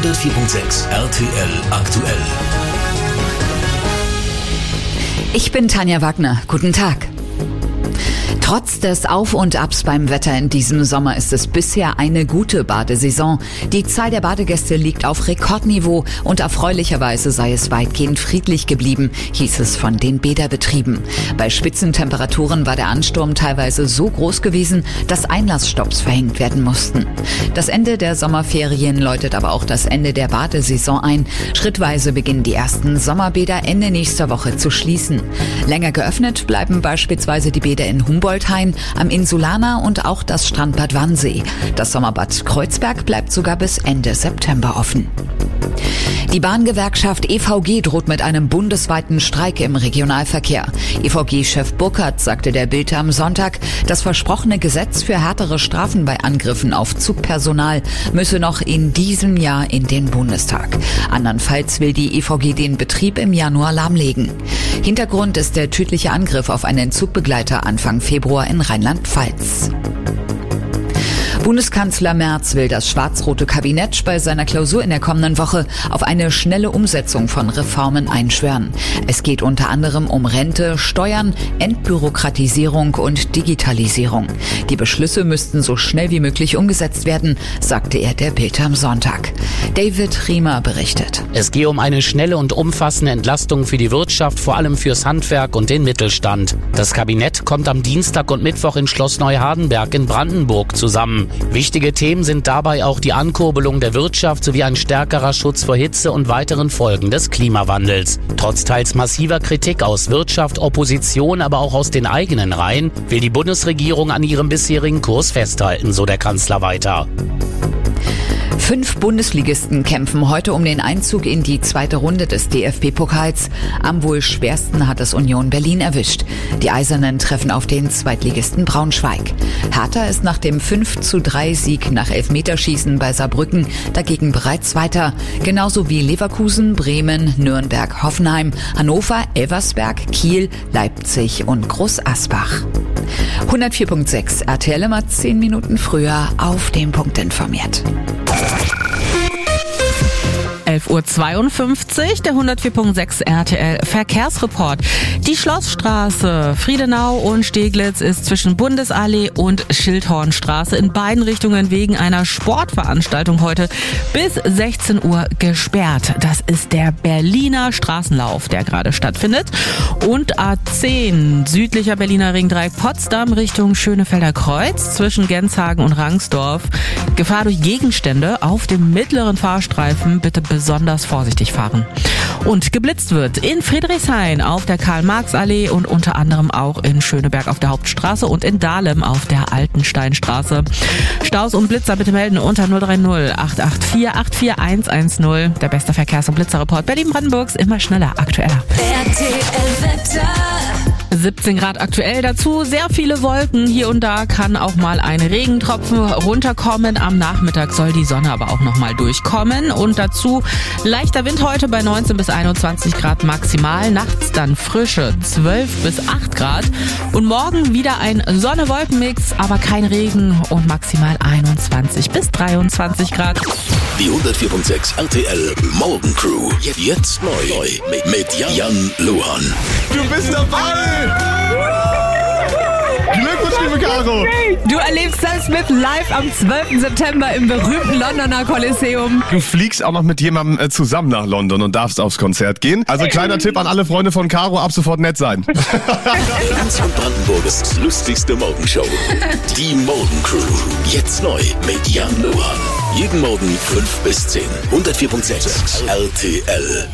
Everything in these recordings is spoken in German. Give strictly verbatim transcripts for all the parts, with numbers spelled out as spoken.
hundertvier Komma sechs R T L aktuell. Ich bin Tanja Wagner. Guten Tag. Trotz des Auf und Abs beim Wetter in diesem Sommer ist es bisher eine gute Badesaison. Die Zahl der Badegäste liegt auf Rekordniveau und erfreulicherweise sei es weitgehend friedlich geblieben, hieß es von den Bäderbetrieben. Bei Spitzentemperaturen war der Ansturm teilweise so groß gewesen, dass Einlassstopps verhängt werden mussten. Das Ende der Sommerferien läutet aber auch das Ende der Badesaison ein. Schrittweise beginnen die ersten Sommerbäder Ende nächster Woche zu schließen. Länger geöffnet bleiben beispielsweise die Bäder in Humboldt, am Insulaner und auch das Strandbad Wannsee. Das Sommerbad Kreuzberg bleibt sogar bis Ende September offen. Die Bahngewerkschaft E V G droht mit einem bundesweiten Streik im Regionalverkehr. E V G-Chef Burkhardt sagte der Bild am Sonntag, das versprochene Gesetz für härtere Strafen bei Angriffen auf Zugpersonal müsse noch in diesem Jahr in den Bundestag. Andernfalls will die E V G den Betrieb im Januar lahmlegen. Hintergrund ist der tödliche Angriff auf einen Zugbegleiter Anfang Februar in Rheinland-Pfalz. Bundeskanzler Merz will das schwarz-rote Kabinett bei seiner Klausur in der kommenden Woche auf eine schnelle Umsetzung von Reformen einschwören. Es geht unter anderem um Rente, Steuern, Entbürokratisierung und Digitalisierung. Die Beschlüsse müssten so schnell wie möglich umgesetzt werden, sagte er der Bild am Sonntag. David Riemer berichtet. Es gehe um eine schnelle und umfassende Entlastung für die Wirtschaft, vor allem fürs Handwerk und den Mittelstand. Das Kabinett kommt am Dienstag und Mittwoch in Schloss Neuhardenberg in Brandenburg zusammen. Wichtige Themen sind dabei auch die Ankurbelung der Wirtschaft sowie ein stärkerer Schutz vor Hitze und weiteren Folgen des Klimawandels. Trotz teils massiver Kritik aus Wirtschaft, Opposition, aber auch aus den eigenen Reihen, will die Bundesregierung an ihrem bisherigen Kurs festhalten, so der Kanzler weiter. Fünf Bundesligisten kämpfen heute um den Einzug in die zweite Runde des D F B-Pokals. Am wohl schwersten hat es Union Berlin erwischt. Die Eisernen treffen auf den Zweitligisten Braunschweig. Hertha ist nach dem fünf zu drei Sieg nach Elfmeterschießen bei Saarbrücken dagegen bereits weiter. Genauso wie Leverkusen, Bremen, Nürnberg, Hoffenheim, Hannover, Elversberg, Kiel, Leipzig und Groß Asbach. hundertvier Komma sechs R T L immer zehn Minuten früher auf den Punkt informiert. elf Uhr zweiundfünfzig, der hundertvier Komma sechs R T L Verkehrsreport. Die Schlossstraße, Friedenau und Steglitz ist zwischen Bundesallee und Schildhornstraße in beiden Richtungen wegen einer Sportveranstaltung heute bis sechzehn Uhr gesperrt. Das ist der Berliner Straßenlauf, der gerade stattfindet. Und A zehn, südlicher Berliner Ringdreieck Potsdam Richtung Schönefelder Kreuz zwischen Genshagen und Rangsdorf. Gefahr durch Gegenstände auf dem mittleren Fahrstreifen, bitte besonders vorsichtig fahren. Und geblitzt wird in Friedrichshain auf der Karl-Marx-Allee und unter anderem auch in Schöneberg auf der Hauptstraße und in Dahlem auf der Altensteinstraße. Staus und Blitzer bitte melden unter null drei null acht acht vier acht vier eins eins null. Der beste Verkehrs- und Blitzerreport Berlin-Brandenburgs, immer schneller, aktueller. R T L-Wetter. siebzehn Grad aktuell, dazu sehr viele Wolken. Hier und da kann auch mal ein Regentropfen runterkommen. Am Nachmittag soll die Sonne aber auch noch mal durchkommen. Und dazu leichter Wind heute bei neunzehn bis einundzwanzig Grad maximal. Nachts dann frische zwölf bis acht Grad. Und morgen wieder ein Sonne-Wolken-Mix, aber kein Regen und maximal einundzwanzig bis dreiundzwanzig Grad. Die hundertvier Komma sechs R T L Morgencrew. Jetzt neu mit, mit Jan, Jan Luhan. Du bist dabei! Glückwunsch, liebe Caro! Du erlebst Sam Smith live am zwölften September im berühmten Londoner Kolosseum. Du fliegst auch noch mit jemandem äh, zusammen nach London und darfst aufs Konzert gehen. Also kleiner Tipp an alle Freunde von Caro, ab sofort nett sein. Ganz von Brandenburgs lustigste Morgenshow. Die Morgencrew. Jetzt neu mit Jan Luhan. Jeden Morgen fünf bis zehn. hundertvier Komma sechs R T L.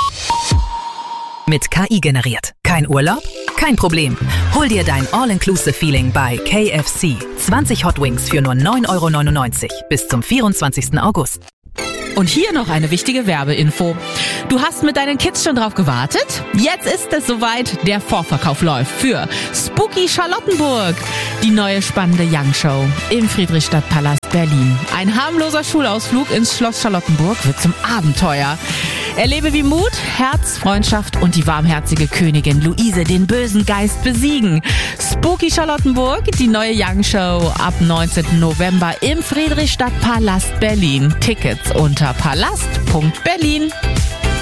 Mit K I generiert. Kein Urlaub? Kein Problem. Hol dir dein All-Inclusive-Feeling bei K F C. zwanzig Hot Wings für nur neun Euro neunundneunzig bis zum vierundzwanzigsten August. Und hier noch eine wichtige Werbeinfo. Du hast mit deinen Kids schon drauf gewartet? Jetzt ist es soweit, der Vorverkauf läuft für Spooky Charlottenburg. Die neue spannende Young Show im Friedrichstadtpalast Berlin. Ein harmloser Schulausflug ins Schloss Charlottenburg wird zum Abenteuer. Erlebe, wie Mut, Herz, Freundschaft und die warmherzige Königin Luise den bösen Geist besiegen. Spooky Charlottenburg, die neue Young Show ab neunzehnten November im Friedrichstadtpalast Berlin. Tickets unter palast punkt berlin.